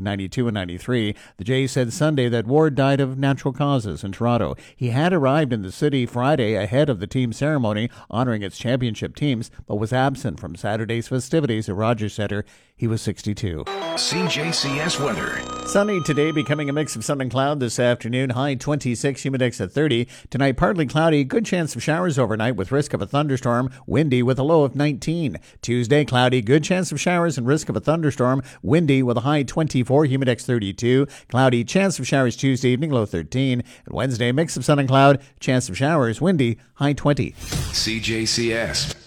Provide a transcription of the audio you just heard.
in 92 and 93. The Jays said Sunday that Ward died of natural causes in Toronto. He had arrived in the city Friday ahead of the team ceremony honoring its championship teams, but was absent from Saturday's festivities at Rogers Centre. He was 62. CJCS weather. Sunny today, becoming a mix of sun and cloud this afternoon. High 26, humidex at 30. Tonight, partly cloudy, good chance of showers overnight with risk of a thunderstorm. Windy with a low of 19. Tuesday, cloudy, good chance of showers and risk of a thunderstorm. Windy with a high 24, humidex 32. Cloudy, chance of showers Tuesday evening, low 13. And Wednesday, mix of sun and cloud, chance of showers, windy, high 20. CJCS.